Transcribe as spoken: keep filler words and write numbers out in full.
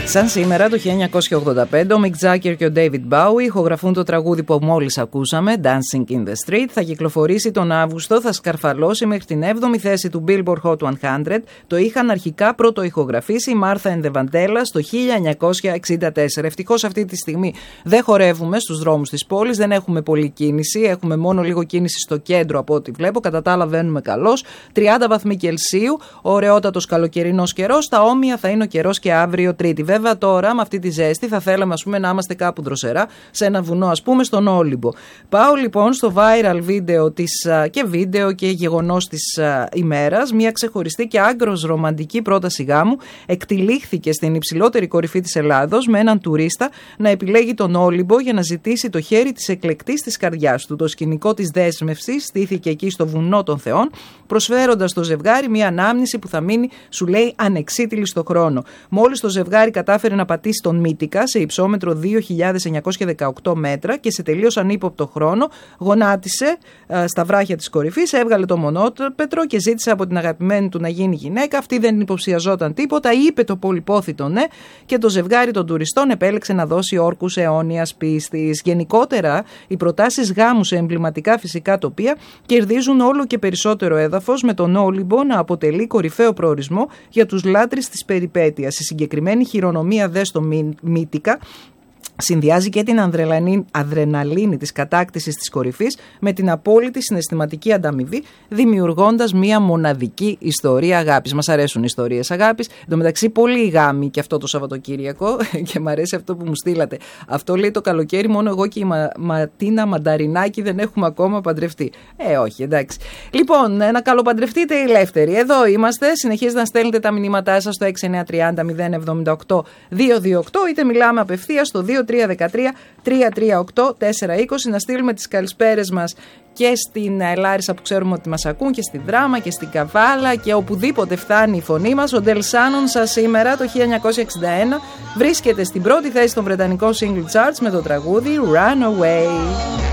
Σαν σήμερα το χίλια εννιακόσια ογδόντα πέντε ο Μικ Τζάκερ και ο David Bowie ηχογραφούν το τραγούδι που μόλις ακούσαμε, Dancing in the Street. Θα κυκλοφορήσει τον Αύγουστο, θα σκαρφαλώσει μέχρι την έβδομη θέση του Billboard Hot εκατό. Το είχαν αρχικά πρώτο ηχογραφήσει η Martha and the Vandellas το χίλια εννιακόσια εξήντα τέσσερα. Ευτυχώς αυτή τη στιγμή δεν χορεύουμε στους δρόμους της πόλης, δεν έχουμε πολλή κίνηση, έχουμε μόνο λίγο κίνηση στο κέντρο από ό,τι βλέπω. Κατά τα άλλα βαίνουμε καλώς. τριάντα βαθμοί Κελσίου, ωραιότατος καλοκαιρινός καιρός. Τα όμοια θα είναι ο καιρός και αύριο Τρίτη. Βέβαια τώρα με αυτή τη ζέστη θα θέλαμε ας πούμε, να είμαστε κάπου δροσερά, σε ένα βουνό ας πούμε στον Όλυμπο. Πάω λοιπόν στο viral βίντεο της, και βίντεο και γεγονός της α, ημέρας. Μια ξεχωριστή και άγκρος ρομαντική πρόταση γάμου εκτυλίχθηκε στην υψηλότερη κορυφή της Ελλάδος με έναν τουρίστα να επιλέγει τον Όλυμπο για να ζητήσει το χέρι της εκλεκτής της καρδιάς του. Το σκηνικό της δέσμευσης στήθηκε εκεί στο βουνό των Θεών, προσφέροντας στο ζευγάρι μια ανάμνηση που θα μείνει, σου λέει, ανεξίτηλη στο χρόνο. Μόλις το ζευγάρι κατάφερε να πατήσει τον Μύτικα σε υψόμετρο δύο χιλιάδες εννιακόσια δεκαοκτώ μέτρα και σε τελείως ανύποπτο χρόνο γονάτισε α, στα βράχια της κορυφής, έβγαλε το μονόπετρο και ζήτησε από την αγαπημένη του να γίνει γυναίκα. Αυτή δεν υποψιαζόταν τίποτα, είπε το πολυπόθητο ναι και το ζευγάρι των τουριστών επέλεξε να δώσει όρκους αιώνιας πίστης. Γενικότερα, οι προτάσεις γάμου σε εμβληματικά φυσικά τοπία κερδίζουν όλο και περισσότερο έδαφος, με τον Όλυμπο να αποτελεί κορυφαίο προορισμό για τους λάτρεις της περιπέτειας. Η συγκεκριμένη χειρονομία δε στο Μύτικα συνδυάζει και την αδρεναλίνη της κατάκτησης της κορυφής με την απόλυτη συναισθηματική ανταμοιβή, δημιουργώντας μία μοναδική ιστορία αγάπης. Μας αρέσουν οι ιστορίες αγάπης. Εν τω μεταξύ, πολλοί γάμοι και αυτό το Σαββατοκύριακο και μου αρέσει αυτό που μου στείλατε. Αυτό λέει το καλοκαίρι, μόνο εγώ και η Μα... Ματίνα Μανταρινάκη δεν έχουμε ακόμα παντρευτεί. Ε, όχι, εντάξει. Λοιπόν, να καλοπαντρευτείτε ελεύθεροι. Εδώ είμαστε. Συνεχίζετε να στέλνετε τα μηνύματά σας στο έξι εννιά τρία μηδέν μηδέν εβδομήντα οκτώ δύο δύο οκτώ, είτε μιλάμε απευθείας στο δύο τρία ένα τρία τρία τρία οκτώ τέσσερα είκοσι. Να στείλουμε τις καλησπέρες μας και στην Λάρισα που ξέρουμε ότι μας ακούν, και στην Δράμα και στην Καβάλα και οπουδήποτε φτάνει η φωνή μας. Ο Del Shannon σας σήμερα το χίλια εννιακόσια εξήντα ένα βρίσκεται στην πρώτη θέση των βρετανικών single charts με το τραγούδι Run Away.